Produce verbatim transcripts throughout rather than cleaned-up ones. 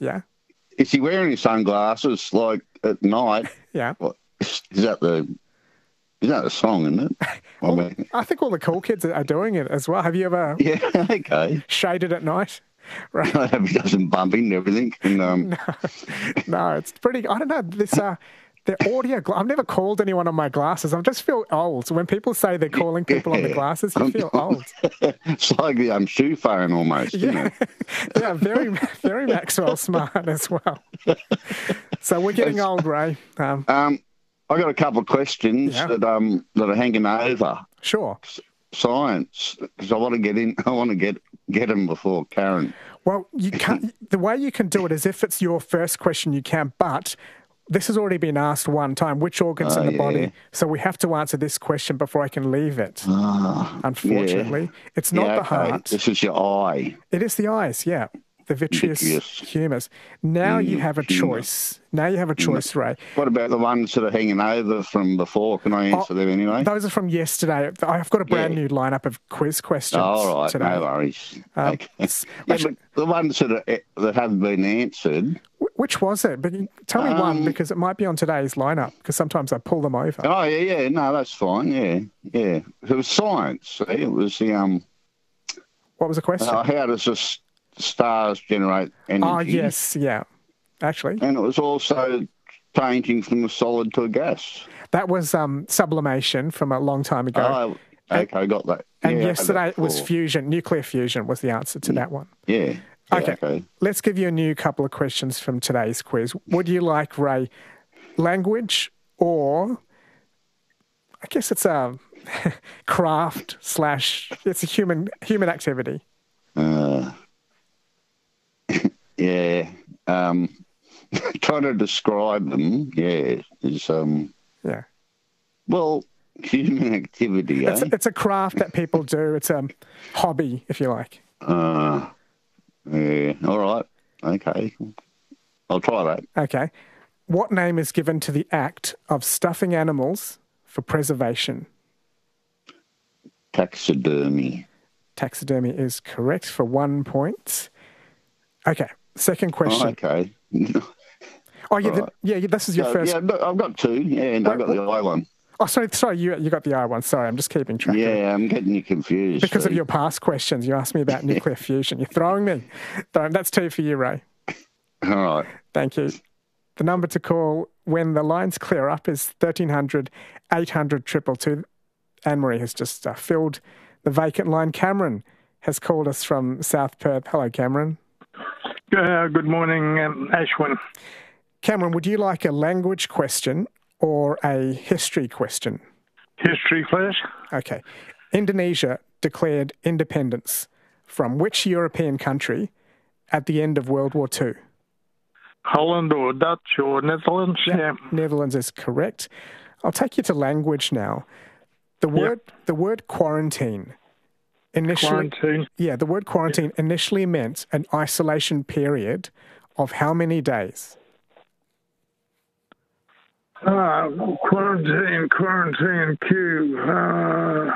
Yeah. Is he wearing his sunglasses like at night? Yeah. What, is that the is that the song, isn't it? I Well, mean, I think all the cool kids are doing it as well. Have you ever yeah, okay. shaded at night? Right. I hope he doesn't bump into everything. And, um, No, no, it's pretty. I don't know. This uh, the audio. Gla- I've never called anyone on my glasses. I just feel old. When people say they're calling people on the glasses, you feel old. It's like the um, shoe phone almost, isn't Yeah, it? yeah, very, very Maxwell smart as well. So we're getting old, Ray. Um, Um, I got a couple of questions Yeah. that um that are hanging over sure. science because I want to get in. I want to get get them before Karen. Well, you can't. The way you can do it is if it's your first question, you can. But this has already been asked one time. Which organs Oh, in the yeah. body? So we have to answer this question before I can leave it. Ah, Unfortunately, yeah. it's not Yeah, the okay. heart. This is your eye. It is the eyes. Yeah, the vitreous, Vitreous. humerus. Now you Mm, have a humour. choice. Now you have a choice, Ray. What about the ones that are hanging over from before? Can I answer Oh, them anyway? Those are from yesterday. I've got a brand Yeah. new lineup of quiz questions Oh, all right, today. no worries. Um, okay. it's- Yeah, actually- but the ones that are, that haven't been answered. Wh- Which was it? But you- tell me one Um, because it might be on today's lineup. Because sometimes I pull them over. Oh yeah, yeah, no, that's fine. Yeah, yeah. It was science. See? It was the um. What was the question? Uh, how does the s- stars generate energy? Oh yes, yeah. Actually, And it was also changing from a solid to a gas. that was um, sublimation from a long time ago. Oh, okay, got that. and Yeah, I had yesterday that it was before. fusion, nuclear fusion was the answer to that one. Yeah. yeah, Okay. okay. Let's give you a new couple of questions from today's quiz. Would you like, Ray, language or I guess it's a craft slash it's a human human activity. Uh, yeah. Um, trying to describe them, yeah, is um. Yeah. Well, human activity, It's, eh? it's a craft that people do. It's a hobby, if you like. Uh, yeah, all right. Okay. I'll try that. Okay. What name is given to the act of stuffing animals for preservation? Taxidermy. Taxidermy is correct for one point. Okay. Second Oh, question. okay. Oh, yeah, all the, right. yeah, yeah, this is your Yeah, first. yeah, no, I've got two. Yeah, and I've got the eye one. Oh, sorry, sorry, you you got the I one. Sorry, I'm just keeping track. of it. Yeah, I'm getting you confused. Because of see. your past questions, you asked me about nuclear fusion. You're throwing me. Don't- That's two for you, Ray. All right. Thank you. The number to call when the lines clear up is thirteen hundred, eight hundred, two two two. Anne-Marie has just uh, filled the vacant line. Cameron has called us from South Perth. Hello, Cameron. Uh, good morning, um, Ashwin. Cameron, would you like a language question or a history question? History, please. Okay. Indonesia declared independence from which European country at the end of World War Two? Holland or Dutch or Netherlands? Yeah. Netherlands is correct. I'll take you to language now. The word the word quarantine initially Quarantine. Yeah, the word quarantine initially meant an isolation period of how many days? Uh, quarantine, quarantine, Q. Uh,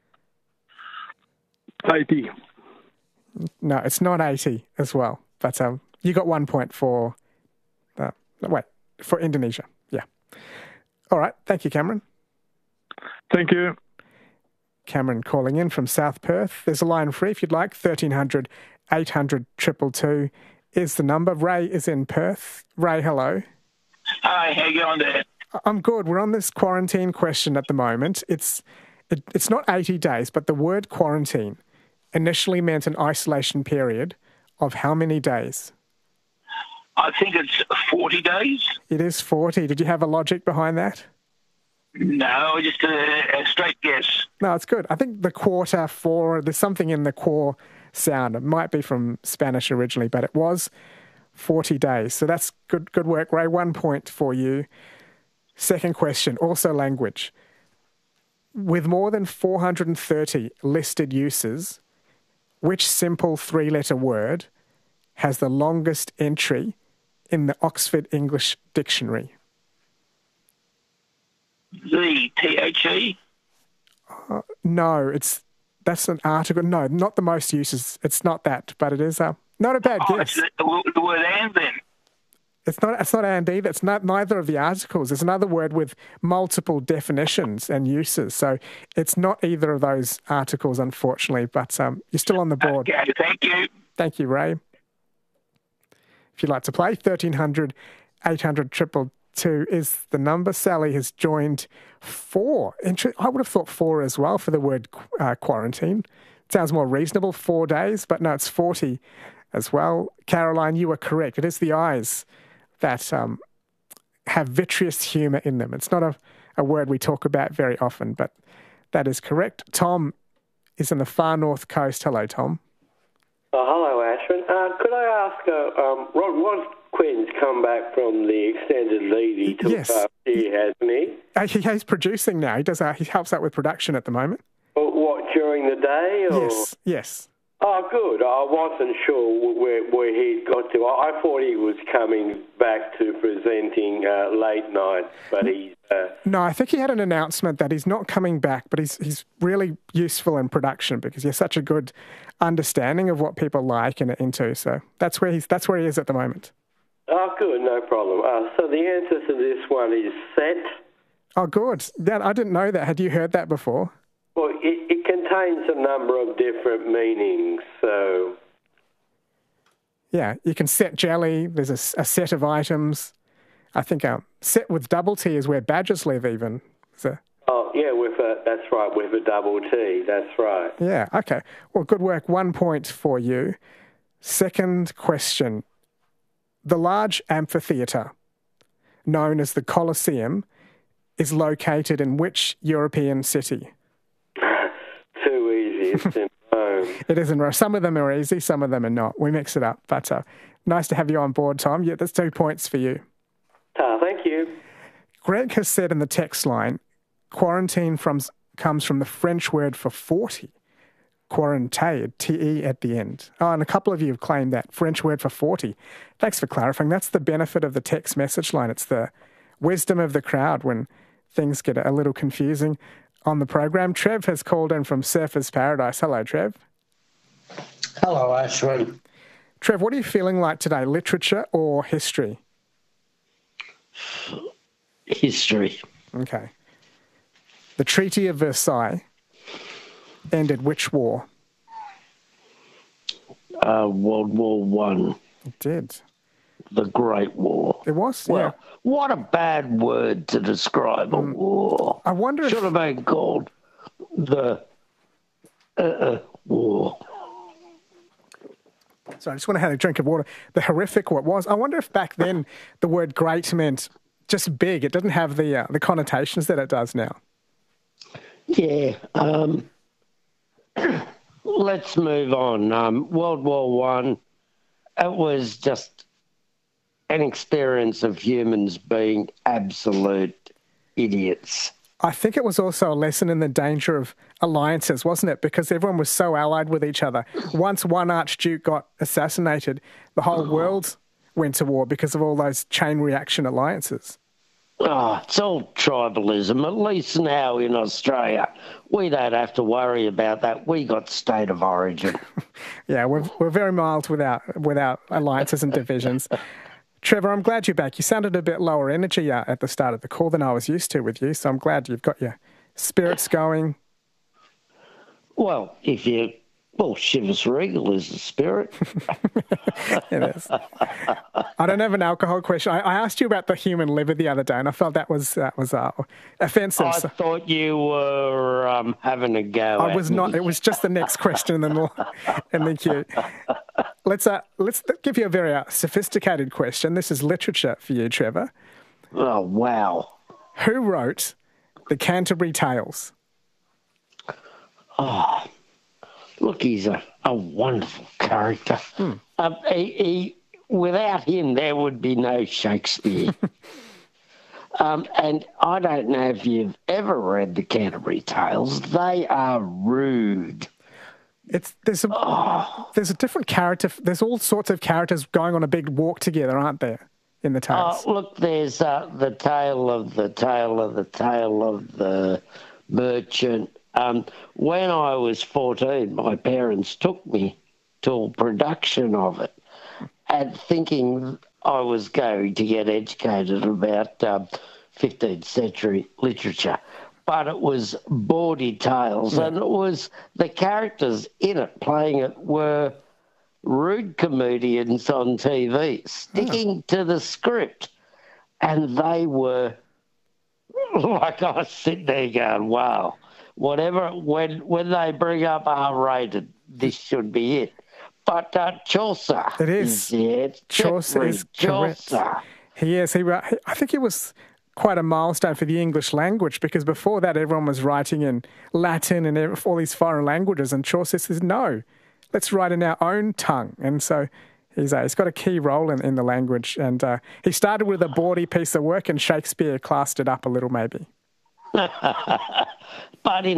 eighty. No, it's not eighty as well. But um, you got one point for uh, wait for Indonesia. Yeah. All right. Thank you, Cameron. Thank you. Cameron calling in from South Perth. There's a line free if you'd like. thirteen hundred, eight hundred, two two two is the number. Ray is in Perth. Ray, hello. Hi, how you going there? I'm good. We're on this quarantine question at the moment. It's it, it's not eighty days, but the word quarantine initially meant an isolation period of how many days? I think it's forty days. It is forty. Did you have a logic behind that? No, just a, a straight guess. No, it's good. I think the quarter four, there's something in the core sound. It might be from Spanish originally, but it was forty days. So that's good good work, Ray. One point for you. Second question, also language. With more than four hundred thirty listed uses, which simple three-letter word has the longest entry in the Oxford English Dictionary? The T H E? Uh, no, it's that's an article. No, not the most uses. It's not that, but it is uh, not a bad Oh, guess. it's the, the word and then. It's not. It's not and either. It's not neither of the articles. It's another word with multiple definitions and uses. So it's not either of those articles, unfortunately. But um, you're still on the board. Okay, thank you. Thank you, Ray. If you'd like to play, thirteen hundred, eight hundred, two two is the number. Sally has joined four. I would have thought four as well for the word uh, quarantine. It sounds more reasonable, four days, but no, it's forty as well. Caroline, you are correct. It is the eyes that um, have vitreous humour in them. It's not a, a word we talk about very often, but that is correct. Tom is in the far north coast. Hello, Tom. Oh, hello, Ashwin. Uh, could I ask, uh, um, Rod, Rod Quinn's come back from the extended leave he took Yes. last year, hasn't he? Uh, he, he's producing now. He does. Uh, he helps out with production at the moment. Or what, during the day? Or? Yes, yes. Oh, good. I wasn't sure where, where he'd got to. I, I thought he was coming back to presenting uh, late night, but he's... Uh, No, I think he had an announcement that he's not coming back, but he's he's really useful in production because he has such a good understanding of what people like and are into. So that's where he's that's where he is at the moment. oh, good. No problem. Uh, so the answer to this one is set. Oh, good. Yeah, I didn't know that. Had you heard that before? Well, it, it contains a number of different meanings, so... Yeah, you can set jelly. There's a, s- a set of items. I think um, set with double T is where badgers live even. So, Oh, yeah, with a, that's right, with a double T, that's right. yeah, okay. Well, good work. One point for you. Second question. The large amphitheatre, known as the Colosseum, is located in which European city? Too easy, it's in Rome. It is in Rome. Some of them are easy, some of them are not. We mix it up. But uh, nice to have you on board, Tom. Yeah, that's two points for you. Ah, thank you. Greg has said in the text line, quarantine from, comes from the French word for forty. Quarantade, T E at the end. Oh, and a couple of you have claimed that French word for forty. Thanks for clarifying. That's the benefit of the text message line. It's the wisdom of the crowd when things get a little confusing on the program. Trev has called in from Surfers Paradise. Hello, Trev. Hello, Ashwin. Trev, what are you feeling like today, literature or history? History. Okay. The Treaty of Versailles ended which war? Uh, World War One, It did. the Great War. It was, Well, yeah. what a bad word to describe a war. I wonder if... Should have been called the uh, uh, war. Sorry, I just want to have a drink of water. The horrific what was. I wonder if back then the word great meant just big. It didn't have the uh, the connotations that it does now. Yeah. Um, let's move on. Um, World War One. It was just an experience of humans being absolute idiots. I think it was also a lesson in the danger of alliances, wasn't it? Because everyone was so allied with each other. Once one archduke got assassinated, the whole world went to war because of all those chain reaction alliances. Oh, it's all tribalism. At least now in Australia, we don't have to worry about that. We got state of origin. Yeah, we're we're very mild without without alliances and divisions. Trevor, I'm glad you're back. You sounded a bit lower energy uh, at the start of the call than I was used to with you, so I'm glad you've got your spirits going. Well, if you... Well, Chivas Regal is a spirit. It is. I don't have an alcohol question. I, I asked you about the human liver the other day, and I felt that was that was uh, offensive. I so thought you were um, having a go I at was me. not. It was just the next question in the in the queue. Let's uh, let's give you a very uh, sophisticated question. This is literature for you, Trevor. Oh, wow. Who wrote the Canterbury Tales? Oh, look, he's a, a wonderful character. Hmm. Um, he, he, without him, there would be no Shakespeare. um, and I don't know if you've ever read the Canterbury Tales. They are rude. It's there's a Oh. there's a different character. There's all sorts of characters going on a big walk together, aren't there? In the tales. Oh, look, there's uh, the tale of the tale of the tale of the merchant. Um, when I was fourteen, my parents took me to a production of it, and thinking I was going to get educated about um, fifteenth century literature. But it was bawdy tales, yeah. and it was the characters in it playing it were rude comedians on T V, sticking oh. to the script. And they were, like, I was sitting there going, wow, whatever, when when they bring up R-rated, this should be it. But uh, Chaucer. It is. is it. Chaucer is correct. Chaucer. He is. He, I think it was quite a milestone for the English language, because before that everyone was writing in Latin and all these foreign languages, and Chaucer says, no, let's write in our own tongue. And so he's, uh, he's got a key role in, in the language, and uh, he started with a bawdy piece of work and Shakespeare classed it up a little maybe. But in